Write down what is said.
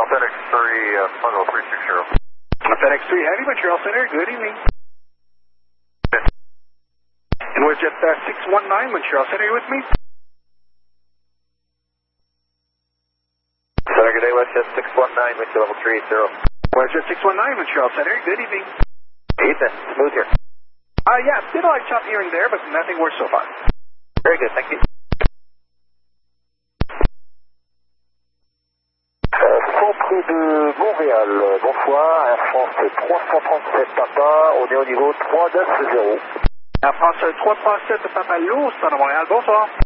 FedEx 3, Fungo 360. FedEx 3 Heavy, Montreal Center, good evening. And we're just 619, Montreal Center, you with me? Center, good day, WestJet 619, wind level 380. WestJet 619, Montreal Center, good evening. Ethan, smooth here. Yeah, bit of light chop here and there, but nothing worse so far. Very good, thank you. Centre de Montréal, bonsoir, Air France 337 Papa, on est au niveau 390. Air France 337 Papa Lourd, c'est à Montréal, bonsoir.